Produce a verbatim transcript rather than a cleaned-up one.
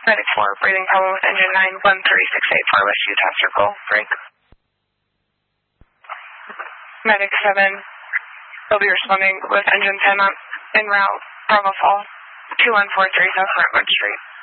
Medic four, breathing problem with engine nine one three six eight four West Utah Circle, break. Medic seven, they'll be responding with engine ten on en route, Bravo Fall, two one four three South Brentwood Street.